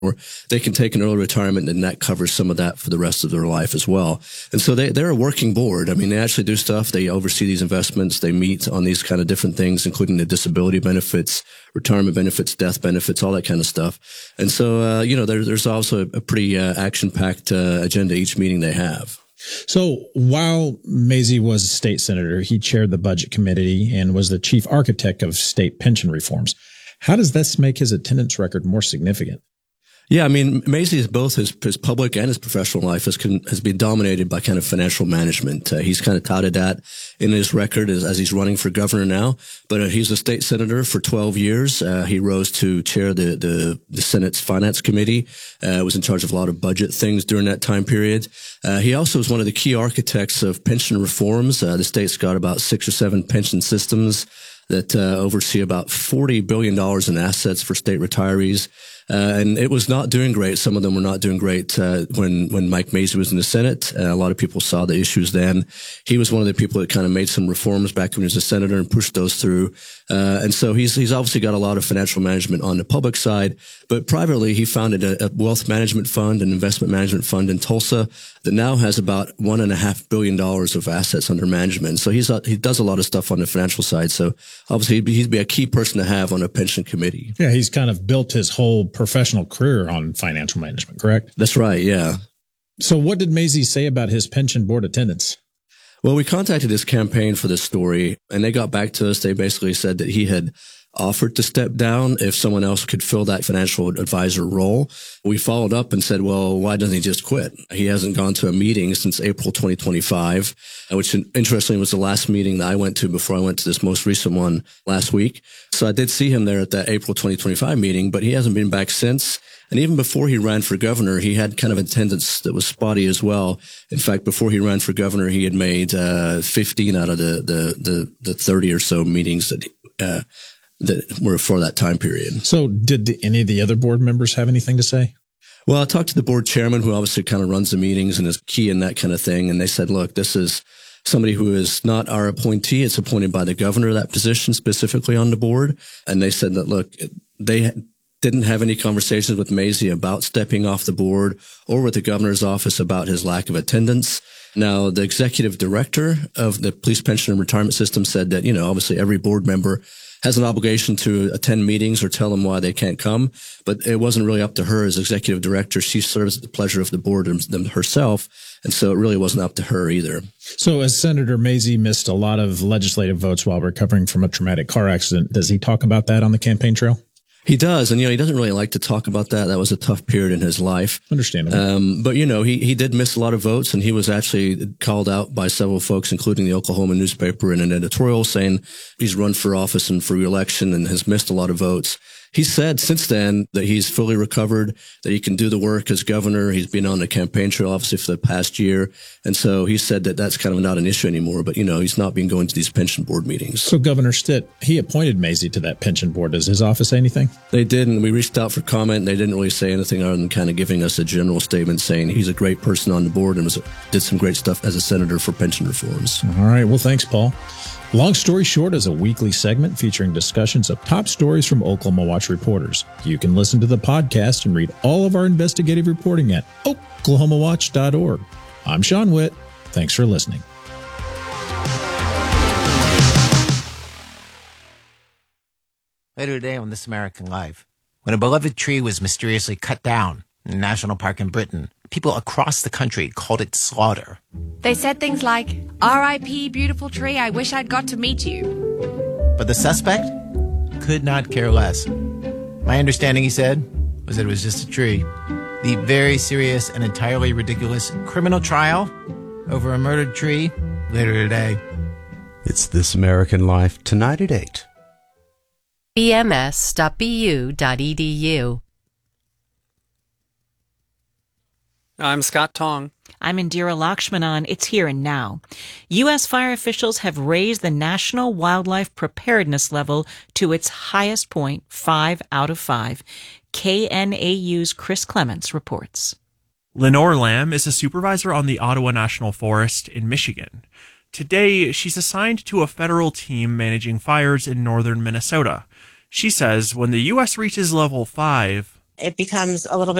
or they can take an early retirement and that covers some of that for the rest of their life as well. And so they're a working board. I mean, they actually do stuff. They oversee these investments. They meet on these kind of different things, including the disability benefits, retirement benefits, death benefits, all that kind of stuff. And so, there's also a pretty action-packed agenda each meeting they have. So while Mazie was a state senator, he chaired the budget committee and was the chief architect of state pension reforms. How does this make his attendance record more significant? Yeah, I mean, Mazie, both his public and his professional life has been dominated by kind of financial management. He's kind of touted that in his record as he's running for governor now. But he's a state senator for 12 years. He rose to chair the Senate's Finance Committee. Was in charge of a lot of budget things during that time period. He also was one of the key architects of pension reforms. The state's got about 6 or 7 pension systems that oversee about $40 billion in assets for state retirees. And it was not doing great. Some of them were not doing great when Mike Mazie was in the Senate. A lot of people saw the issues then. He was one of the people that kind of made some reforms back when he was a senator and pushed those through. And so he's obviously got a lot of financial management on the public side, but privately he founded a wealth management fund, an investment management fund in Tulsa that now has about $1.5 billion of assets under management. So he does a lot of stuff on the financial side. So obviously he'd be a key person to have on a pension committee. Yeah, he's kind of built his whole professional career on financial management, correct? That's right, yeah. So what did Mazie say about his pension board attendance? Well, we contacted his campaign for this story, and they got back to us. They basically said that he had offered to step down if someone else could fill that financial advisor role. We followed up and said, well, why doesn't he just quit? He hasn't gone to a meeting since April 2025, which interestingly was the last meeting that I went to before I went to this most recent one last week. So I did see him there at that April 2025 meeting, but he hasn't been back since. And even before he ran for governor, he had kind of attendance that was spotty as well. In fact, before he ran for governor, he had made 15 out of the 30 or so meetings that were for that time period. So did any of the other board members have anything to say? Well, I talked to the board chairman, who obviously kind of runs the meetings and is key in that kind of thing. And they said, look, this is somebody who is not our appointee. It's appointed by the governor of that position specifically on the board. And they said that, look, they didn't have any conversations with Mazie about stepping off the board or with the governor's office about his lack of attendance. Now, the executive director of the Police Pension and Retirement System said that, obviously every board member has an obligation to attend meetings or tell them why they can't come. But it wasn't really up to her as executive director. She serves at the pleasure of the board herself. And so it really wasn't up to her either. So as Senator Mazie missed a lot of legislative votes while recovering from a traumatic car accident, does he talk about that on the campaign trail? He does. And, he doesn't really like to talk about that. That was a tough period in his life. Understandable. But, he did miss a lot of votes, and he was actually called out by several folks, including the Oklahoma newspaper, in an editorial saying he's run for office and for re-election and has missed a lot of votes. He said since then that he's fully recovered, that he can do the work as governor. He's been on the campaign trail, obviously, for the past year. And so he said that that's kind of not an issue anymore. But, he's not been going to these pension board meetings. So Governor Stitt, he appointed Mazie to that pension board. Does his office say anything? They didn't. We reached out for comment. And they didn't really say anything other than kind of giving us a general statement saying he's a great person on the board and did some great stuff as a senator for pension reforms. All right. Well, thanks, Paul. Long Story Short is a weekly segment featuring discussions of top stories from Oklahoma Watch reporters. You can listen to the podcast and read all of our investigative reporting at oklahomawatch.org. I'm Sean Witt. Thanks for listening. Later today on This American Life, when a beloved tree was mysteriously cut down in a national park in Britain, people across the country called it slaughter. They said things like, R.I.P. beautiful tree, I wish I'd got to meet you. But the suspect could not care less. My understanding, he said, was that it was just a tree. The very serious and entirely ridiculous criminal trial over a murdered tree later today. It's This American Life, tonight at 8. bms.bu.edu. I'm Scott Tong. I'm Indira Lakshmanan. It's here and now. U.S. fire officials have raised the national wildlife preparedness level to its highest point, 5 out of 5. KNAU's Chris Clements reports. Lenore Lamb is a supervisor on the Ottawa National Forest in Michigan. Today, she's assigned to a federal team managing fires in northern Minnesota. She says when the U.S. reaches level 5, it becomes a little bit